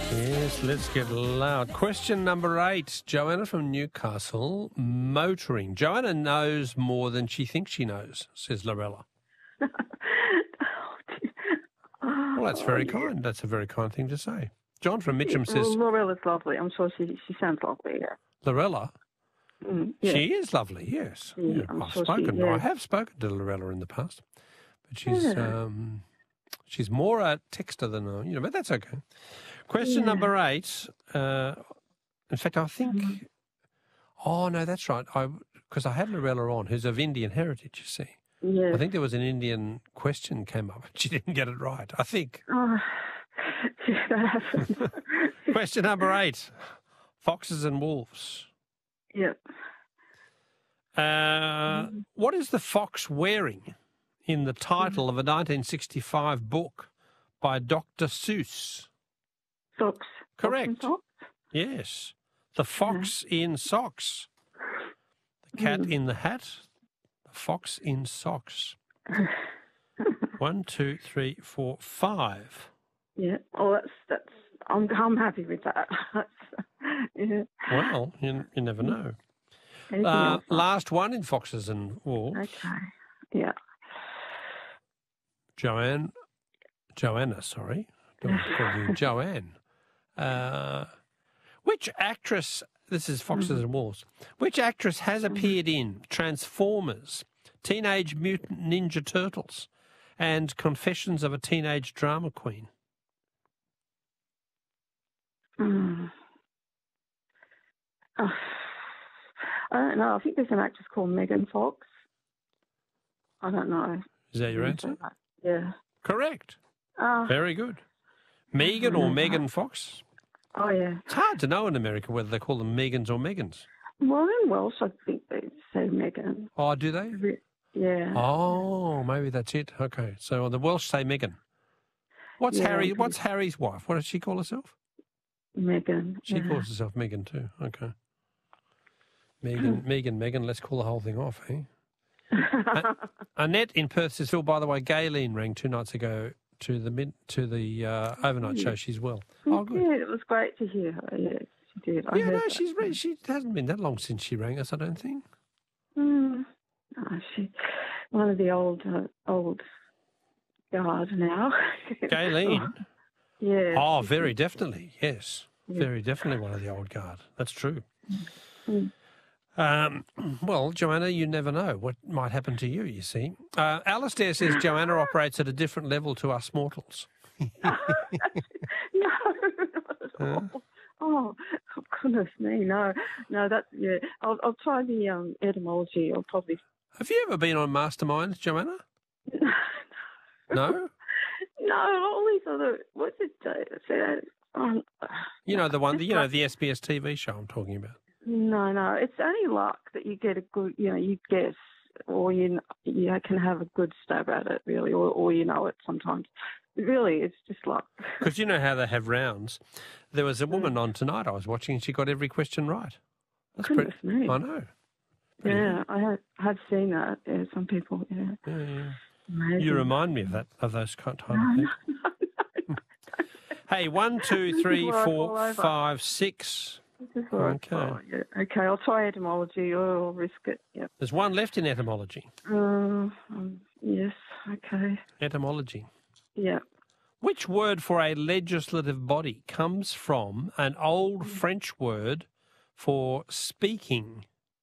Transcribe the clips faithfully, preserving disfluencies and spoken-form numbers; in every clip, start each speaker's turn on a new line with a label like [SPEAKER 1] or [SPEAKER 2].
[SPEAKER 1] Yes, let's get loud. Question number eight. Joanna from Newcastle, motoring. Joanna knows more than she thinks she knows, says Lorella. Well, that's very kind. That's a very kind thing to say. John from Mitcham says...
[SPEAKER 2] Well, Lorella's lovely. I'm sure she she sounds lovely, yeah.
[SPEAKER 1] Lorella?
[SPEAKER 2] Mm, yeah.
[SPEAKER 1] She is lovely, yes.
[SPEAKER 2] Yeah,
[SPEAKER 1] Yeah,
[SPEAKER 2] I'm
[SPEAKER 1] I've
[SPEAKER 2] sure
[SPEAKER 1] spoken.
[SPEAKER 2] she, yeah.
[SPEAKER 1] I have spoken to Lorella in the past, but she's
[SPEAKER 2] Yeah.
[SPEAKER 1] um, she's more a texter than a, you know, but that's okay. Question
[SPEAKER 2] Yeah.
[SPEAKER 1] number eight. Uh, in fact, I think.
[SPEAKER 2] Mhm.
[SPEAKER 1] Oh no, that's right. I because I had Lorella on, who's of Indian heritage. You see,
[SPEAKER 2] Yeah.
[SPEAKER 1] I think there was an Indian question came up, but she didn't get it right. I think.
[SPEAKER 2] Oh, yeah, that happened.
[SPEAKER 1] Question number eight: foxes and wolves.
[SPEAKER 2] Yep.
[SPEAKER 1] Uh,
[SPEAKER 2] Mhm.
[SPEAKER 1] What is the fox wearing in the title of a nineteen sixty-five book by Doctor Seuss?
[SPEAKER 2] Socks.
[SPEAKER 1] Correct.
[SPEAKER 2] Socks and socks?
[SPEAKER 1] Yes. The fox in socks. The cat
[SPEAKER 2] Mm.
[SPEAKER 1] in the hat. The fox in socks. One, two, three, four, five.
[SPEAKER 2] Yeah. Oh, that's that's. I'm I'm happy with that. That's, yeah.
[SPEAKER 1] Well, you, you never know.
[SPEAKER 2] Anything
[SPEAKER 1] Uh,
[SPEAKER 2] else?
[SPEAKER 1] last one in foxes and wolves.
[SPEAKER 2] Okay. Yeah.
[SPEAKER 1] Joanne, Joanna, sorry. Don't want to call you Joanne. Uh, which actress, this is Foxes
[SPEAKER 2] Mhm.
[SPEAKER 1] and Wolves, which actress has appeared in Transformers, Teenage Mutant Ninja Turtles, and Confessions of a Teenage Drama Queen?
[SPEAKER 2] Mm. Oh, I don't know. I think there's an actress called Megan Fox. I don't know.
[SPEAKER 1] Is that your answer?
[SPEAKER 2] Yeah.
[SPEAKER 1] Correct.
[SPEAKER 2] Uh,
[SPEAKER 1] Very good. Megan or Megan Fox?
[SPEAKER 2] oh, yeah.
[SPEAKER 1] It's hard to know in America whether they call them Megans or Megans.
[SPEAKER 2] Well, in Welsh, I think they say Megan.
[SPEAKER 1] Oh, do they?
[SPEAKER 2] Yeah.
[SPEAKER 1] Oh, maybe that's it. Okay. So the Welsh say Megan. What's
[SPEAKER 2] Yeah,
[SPEAKER 1] Harry?
[SPEAKER 2] I'm
[SPEAKER 1] What's Harry's wife? What does she call herself?
[SPEAKER 2] Megan.
[SPEAKER 1] She
[SPEAKER 2] yeah.
[SPEAKER 1] calls herself Megan too. Okay. Megan, Megan, Megan. Let's call the whole thing off, eh? Uh, Annette in Perth says, Phil, by the way, Gayleen rang two nights ago to the mid to the uh, overnight show. She's well.
[SPEAKER 2] She
[SPEAKER 1] Oh, good.
[SPEAKER 2] did. It was great to hear her. Yes, she did. I
[SPEAKER 1] Yeah,
[SPEAKER 2] heard
[SPEAKER 1] no,
[SPEAKER 2] that.
[SPEAKER 1] she's re- she hasn't been that long since she rang us. I don't think.
[SPEAKER 2] Mm. No, she, one of the old, uh, old guard now.
[SPEAKER 1] Gayleen.
[SPEAKER 2] Yeah.
[SPEAKER 1] Oh, very definitely. Yes,
[SPEAKER 2] Yeah.
[SPEAKER 1] very definitely one of the old guard. That's true.
[SPEAKER 2] Mm.
[SPEAKER 1] Um, well, Joanna, you never know what might happen to you, you see. Uh, Alistair says Joanna operates at a different level to us mortals.
[SPEAKER 2] No, not at all. Oh, oh, goodness me, no. No, that's, yeah. I'll, I'll try the um, etymology. I'll probably...
[SPEAKER 1] Have you ever been on Mastermind, Joanna? No?
[SPEAKER 2] No, all these other... What's it? Uh, um,
[SPEAKER 1] You know the one, the, you know the S B S T V show I'm talking about.
[SPEAKER 2] No, no. It's only luck that you get a good, you know, you guess, or you you can have a good stab at it, really, or, or you know it sometimes. Really, it's just luck.
[SPEAKER 1] Because you know how they have rounds. There was a woman on tonight I was watching and she got every question right. That's
[SPEAKER 2] Goodness
[SPEAKER 1] pretty,
[SPEAKER 2] me.
[SPEAKER 1] I know. Pretty
[SPEAKER 2] Yeah, I have, have seen that. Yeah, some people, yeah.
[SPEAKER 1] good. Yeah, yeah.
[SPEAKER 2] Amazing.
[SPEAKER 1] You remind me of that, of those kind of
[SPEAKER 2] No,
[SPEAKER 1] things.
[SPEAKER 2] no, no, no.
[SPEAKER 1] Hey, one, two, three,
[SPEAKER 2] Right, all
[SPEAKER 1] four,
[SPEAKER 2] over.
[SPEAKER 1] five, six.
[SPEAKER 2] This is all right.
[SPEAKER 1] Okay.
[SPEAKER 2] Oh, yeah. Okay, I'll try etymology. Or I'll risk it. Yep.
[SPEAKER 1] There's one left in etymology.
[SPEAKER 2] Um, um, yes. Okay.
[SPEAKER 1] Etymology.
[SPEAKER 2] Yeah.
[SPEAKER 1] Which word for a legislative body comes from an old French word for speaking?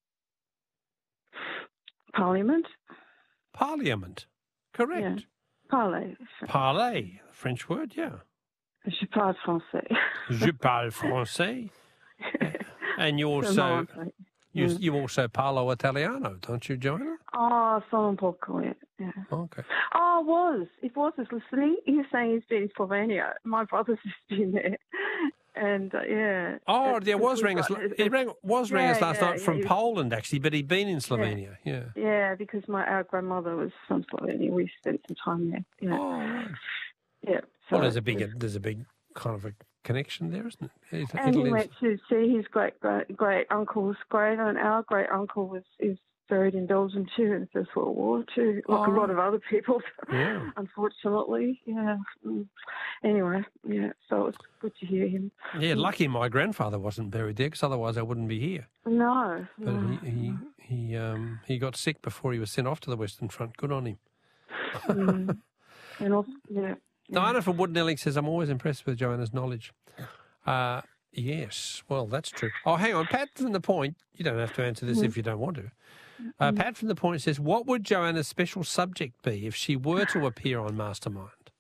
[SPEAKER 2] Parliament.
[SPEAKER 1] Parliament. Correct.
[SPEAKER 2] Yeah. Parler.
[SPEAKER 1] Parler, French word, yeah.
[SPEAKER 2] Je parle français.
[SPEAKER 1] Je parle français. And you also you,
[SPEAKER 2] Mm.
[SPEAKER 1] you also parlo Italiano, don't you, Joanna?
[SPEAKER 2] Oh, solo un poco, yeah. yeah.
[SPEAKER 1] Okay.
[SPEAKER 2] Oh, was. If was is listening, he was saying he's been in Slovenia. My brother's just been there. And, uh, yeah.
[SPEAKER 1] Oh,
[SPEAKER 2] It's-
[SPEAKER 1] there was
[SPEAKER 2] it's
[SPEAKER 1] rang us.
[SPEAKER 2] like-
[SPEAKER 1] He rang, was rang
[SPEAKER 2] Yeah,
[SPEAKER 1] us last
[SPEAKER 2] yeah,
[SPEAKER 1] night
[SPEAKER 2] yeah,
[SPEAKER 1] from
[SPEAKER 2] he was-
[SPEAKER 1] Poland, actually, but he'd been in Slovenia. Yeah.
[SPEAKER 2] Yeah, because my our grandmother was from Slovenia. We spent some time there. Yeah.
[SPEAKER 1] Oh, right.
[SPEAKER 2] Yeah. So
[SPEAKER 1] Well, there's a
[SPEAKER 2] it
[SPEAKER 1] big,
[SPEAKER 2] was-
[SPEAKER 1] there's a big kind of a connection there, isn't it? It-
[SPEAKER 2] And he
[SPEAKER 1] Italy's-
[SPEAKER 2] went to see his great great great uncle's grave, and our great uncle was is buried in Belgium too in the First World War too, like
[SPEAKER 1] Oh.
[SPEAKER 2] a lot of other people,
[SPEAKER 1] Yeah.
[SPEAKER 2] unfortunately. Yeah. Mm. Anyway, yeah, so it's good to hear him.
[SPEAKER 1] Yeah, lucky my grandfather wasn't buried there, because otherwise I wouldn't be here.
[SPEAKER 2] No,
[SPEAKER 1] But
[SPEAKER 2] no.
[SPEAKER 1] he he he um he got sick before he was sent off to the Western Front. Good on him.
[SPEAKER 2] Mm. And also, yeah.
[SPEAKER 1] Diana from Woodnelling says, I'm always impressed with Joanna's knowledge. Uh, yes, well, that's true. Oh, hang on. Pat from The Point, you don't have to answer this if you don't want to. Uh, Pat from The Point says, what would Joanna's special subject be if she were to appear on Mastermind?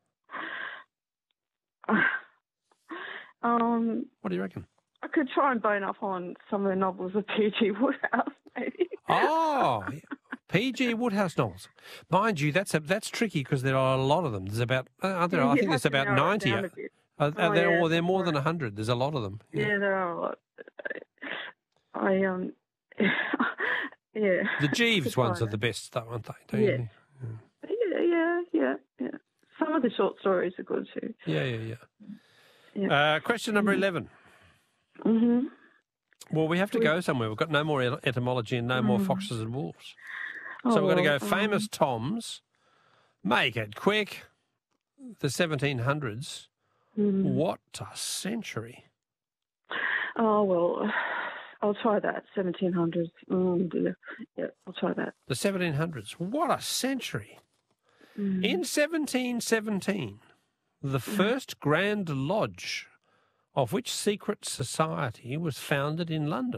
[SPEAKER 2] Um,
[SPEAKER 1] What do you reckon?
[SPEAKER 2] I could try and bone up on some of the novels of P G Woodhouse, maybe.
[SPEAKER 1] Oh, P G Woodhouse novels. Mind you, that's a, that's tricky because there are a lot of them. There's about, uh, are there,
[SPEAKER 2] Yeah,
[SPEAKER 1] I
[SPEAKER 2] you
[SPEAKER 1] think
[SPEAKER 2] have
[SPEAKER 1] there's
[SPEAKER 2] to
[SPEAKER 1] about
[SPEAKER 2] narrow it
[SPEAKER 1] ninety.
[SPEAKER 2] down
[SPEAKER 1] Are,
[SPEAKER 2] a bit.
[SPEAKER 1] are
[SPEAKER 2] Oh,
[SPEAKER 1] there,
[SPEAKER 2] yeah,
[SPEAKER 1] or they're more
[SPEAKER 2] right.
[SPEAKER 1] than one hundred. There's a lot of them.
[SPEAKER 2] Yeah, there are a lot. I, um, yeah.
[SPEAKER 1] The Jeeves
[SPEAKER 2] Could
[SPEAKER 1] ones
[SPEAKER 2] try
[SPEAKER 1] are the best, though, aren't they? Don't
[SPEAKER 2] Yeah.
[SPEAKER 1] you think?
[SPEAKER 2] Yeah, yeah, yeah, yeah. Some of the short stories are good too.
[SPEAKER 1] Yeah, yeah, yeah.
[SPEAKER 2] Yeah.
[SPEAKER 1] Uh, question number eleven.
[SPEAKER 2] Mm-hmm.
[SPEAKER 1] Well, we have to go somewhere. We've got no more et- etymology and no more foxes and wolves. So we're going to go famous Toms. Make it quick. The seventeen hundreds.
[SPEAKER 2] Mm.
[SPEAKER 1] What a century.
[SPEAKER 2] Oh, well, I'll try that. seventeen hundreds. Mm, dear. Yeah, I'll try that.
[SPEAKER 1] The seventeen hundreds. What a century.
[SPEAKER 2] Mm.
[SPEAKER 1] In seventeen seventeen, the first Grand Lodge of which secret society was founded in London?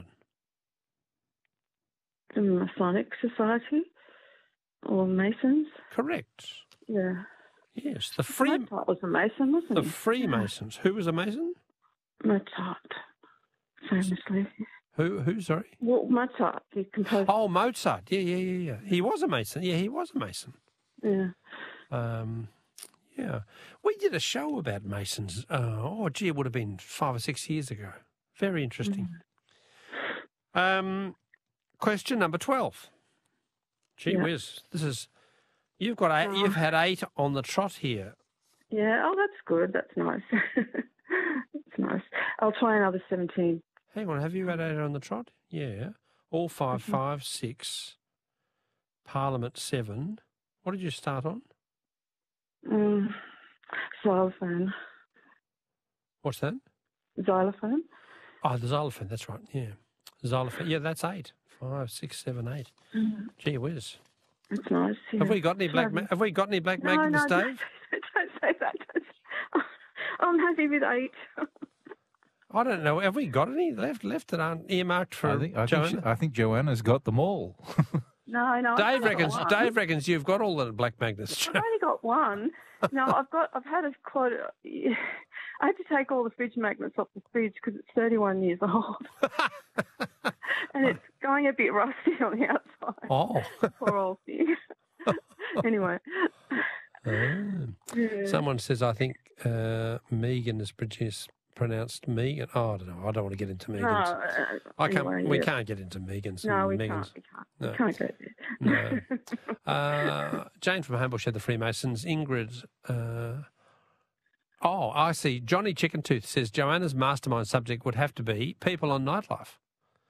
[SPEAKER 2] The Masonic Society or Masons?
[SPEAKER 1] Correct.
[SPEAKER 2] Yeah.
[SPEAKER 1] Yes, the Free
[SPEAKER 2] Mozart was a Mason, wasn't
[SPEAKER 1] the
[SPEAKER 2] he?
[SPEAKER 1] Freemasons. Who was a Mason?
[SPEAKER 2] Mozart, famously.
[SPEAKER 1] Who? Who? Sorry.
[SPEAKER 2] Well, Mozart, he composed.
[SPEAKER 1] Oh, Mozart. Yeah, yeah, yeah, yeah. He was a Mason. Yeah, he was a Mason.
[SPEAKER 2] Yeah.
[SPEAKER 1] Um, yeah. We did a show about Masons. Uh, oh, gee, it would have been five or six years ago. Very interesting.
[SPEAKER 2] Mm.
[SPEAKER 1] Um, question number twelve. Gee
[SPEAKER 2] Yeah.
[SPEAKER 1] whiz, this is you've got eight,
[SPEAKER 2] Oh.
[SPEAKER 1] you've had eight on the trot here.
[SPEAKER 2] Yeah. Oh, that's good. That's nice. That's nice. I'll try another seventeen.
[SPEAKER 1] Hang on, have you had eight on the trot? Yeah. All five,
[SPEAKER 2] Mm-hmm.
[SPEAKER 1] five, six. Parliament seven. What did you start on?
[SPEAKER 2] Mm. Xylophone.
[SPEAKER 1] What's that?
[SPEAKER 2] Xylophone.
[SPEAKER 1] Oh, the xylophone. That's right. Yeah, xylophone. Yeah, that's eight. Five, six, seven, eight.
[SPEAKER 2] Mm.
[SPEAKER 1] Gee whiz.
[SPEAKER 2] That's nice. Yeah.
[SPEAKER 1] Have we got any black? Ma-
[SPEAKER 2] Lovely.
[SPEAKER 1] have we got any black
[SPEAKER 2] No,
[SPEAKER 1] magnets,
[SPEAKER 2] no,
[SPEAKER 1] Dave?
[SPEAKER 2] Don't say that. Don't say- I'm happy with eight.
[SPEAKER 1] I don't know. Have we got any left? Left that aren't earmarked for
[SPEAKER 3] I think, I, think
[SPEAKER 1] Joanna?
[SPEAKER 3] she, I think Joanna's got them all.
[SPEAKER 2] No, no. I've
[SPEAKER 1] Dave
[SPEAKER 2] only got
[SPEAKER 1] reckons.
[SPEAKER 2] one.
[SPEAKER 1] Dave reckons you've got all the black magnets.
[SPEAKER 2] I've only got one. No, I've got. I've had a quite. A, I had to take all the fridge magnets off the fridge because it's thirty-one years old, and it's going a bit rusty on the outside.
[SPEAKER 1] Oh.
[SPEAKER 2] Poor old thing. Anyway.
[SPEAKER 1] Oh.
[SPEAKER 2] Yeah.
[SPEAKER 1] Someone says, I think uh, Megan is produced, pronounced Megan. Oh, I don't know. I don't want to get into
[SPEAKER 2] No,
[SPEAKER 1] Megan's.
[SPEAKER 2] uh,
[SPEAKER 1] I can't.
[SPEAKER 2] anyway,
[SPEAKER 1] we
[SPEAKER 2] yeah.
[SPEAKER 1] can't get into Megan's.
[SPEAKER 2] No,
[SPEAKER 1] and
[SPEAKER 2] we
[SPEAKER 1] Megan's.
[SPEAKER 2] can't. We can't.
[SPEAKER 1] No.
[SPEAKER 2] We can't go there.
[SPEAKER 1] No. Uh, Jane from Homebush had the Freemasons. Ingrid. Uh, oh, I see. Johnny Chickentooth says Joanna's mastermind subject would have to be people on nightlife.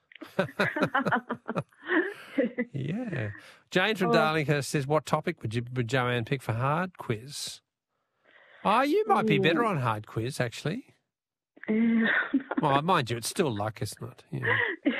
[SPEAKER 1] Yeah. Jane from
[SPEAKER 2] Oh.
[SPEAKER 1] Darlinghurst says, what topic would you would Joanne pick for hard quiz? Oh, you might be better on hard quiz, actually.
[SPEAKER 2] Yeah.
[SPEAKER 1] Well, mind you, it's still luck, isn't it? Yeah.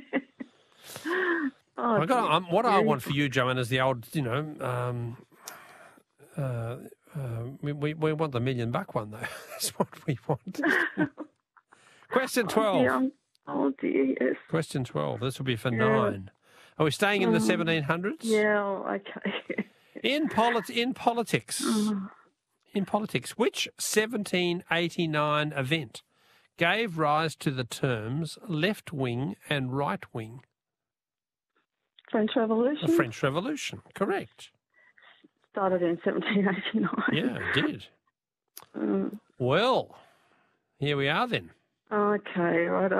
[SPEAKER 2] Oh,
[SPEAKER 1] I got,
[SPEAKER 2] dear.
[SPEAKER 1] um, what I want for you, Joanne, is the old, you know, um, uh, uh, we, we, we want the million buck one, though. That's what we want. Question twelve.
[SPEAKER 2] Oh dear, I'm- oh dear, yes.
[SPEAKER 1] Question twelve. This will be for
[SPEAKER 2] Yeah.
[SPEAKER 1] nine. Are we staying in the
[SPEAKER 2] Um,
[SPEAKER 1] seventeen hundreds?
[SPEAKER 2] Yeah, oh, okay.
[SPEAKER 1] In, polit- in politics,
[SPEAKER 2] Oh,
[SPEAKER 1] in politics, which seventeen eighty-nine event gave rise to the terms left wing and right wing?
[SPEAKER 2] French Revolution
[SPEAKER 1] The French Revolution. Correct.
[SPEAKER 2] started in seventeen eighty-nine.
[SPEAKER 1] Yeah, it did.
[SPEAKER 2] Mm,
[SPEAKER 1] Well, here we are then.
[SPEAKER 2] okay, righto.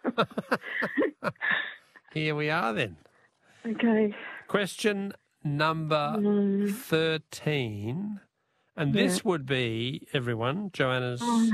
[SPEAKER 1] Here we are then.
[SPEAKER 2] Okay.
[SPEAKER 1] Question number
[SPEAKER 2] Mm,
[SPEAKER 1] thirteen. And
[SPEAKER 2] Yeah.
[SPEAKER 1] this would be, everyone, Joanna's
[SPEAKER 2] oh,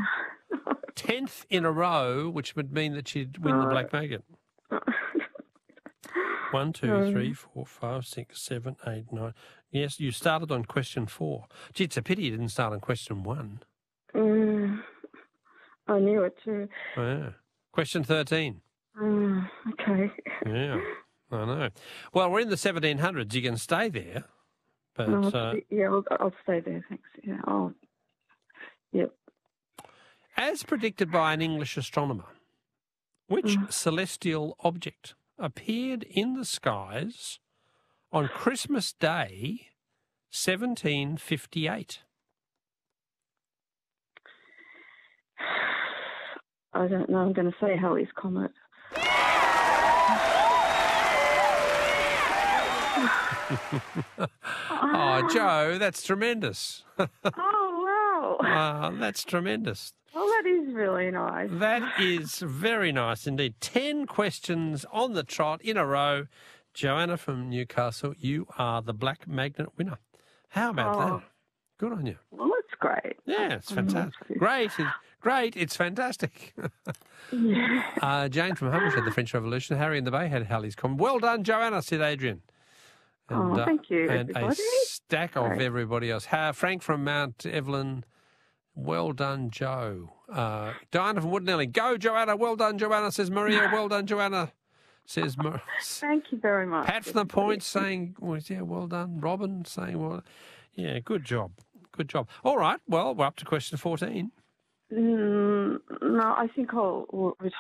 [SPEAKER 1] tenth in a row, which would mean that she'd win the
[SPEAKER 2] Oh.
[SPEAKER 1] Black Magnet.
[SPEAKER 2] no.
[SPEAKER 1] One, two,
[SPEAKER 2] No.
[SPEAKER 1] three, four, five, six, seven, eight, nine. Yes, you started on question four. Gee, it's a pity you didn't start on question one.
[SPEAKER 2] Mm, I knew it too.
[SPEAKER 1] Oh, yeah. Question thirteen.
[SPEAKER 2] Mm, okay.
[SPEAKER 1] Yeah, I know. Well, we're in the seventeen hundreds. You can stay there. But
[SPEAKER 2] Oh,
[SPEAKER 1] uh,
[SPEAKER 2] yeah, I'll, I'll stay there. Thanks. Yeah. Oh, yep.
[SPEAKER 1] as predicted by an English astronomer, which
[SPEAKER 2] Mm.
[SPEAKER 1] celestial object appeared in the skies on Christmas Day, seventeen fifty-eight?
[SPEAKER 2] I don't know. I'm going to say Halley's Comet.
[SPEAKER 1] Oh, Joe, that's tremendous.
[SPEAKER 2] Oh, wow.
[SPEAKER 1] Ah, that's tremendous.
[SPEAKER 2] Oh, that is really nice.
[SPEAKER 1] That is very nice indeed. Ten questions on the trot in a row. Joanna from Newcastle, you are the Black Magnet winner. How about
[SPEAKER 2] Oh.
[SPEAKER 1] that? Good on you.
[SPEAKER 2] Well, that's great.
[SPEAKER 1] Yeah, it's
[SPEAKER 2] Oh,
[SPEAKER 1] fantastic.
[SPEAKER 2] that's good.
[SPEAKER 1] Great. It- Great. It's fantastic.
[SPEAKER 2] Yeah.
[SPEAKER 1] uh, Jane from Humber had the French Revolution. Harry in the Bay had Halley's Comet. Well done, Joanna, said Adrian.
[SPEAKER 2] Oh, thank you,
[SPEAKER 1] And
[SPEAKER 2] everybody.
[SPEAKER 1] a stack of
[SPEAKER 2] Great.
[SPEAKER 1] everybody else. Ha, Frank from Mount Evelyn. Well done, Joe. Uh, Diana from Woodnelly. Go, Joanna. Well done, Joanna, says Maria. Well done, Joanna, says Mar-
[SPEAKER 2] Thank you very much.
[SPEAKER 1] Pat from the
[SPEAKER 2] everybody.
[SPEAKER 1] Point saying, well, yeah, well done. Robin saying, well, yeah, good job. Good job. All right. Well, we're up to question fourteen.
[SPEAKER 2] Mm, no, I think I'll retire.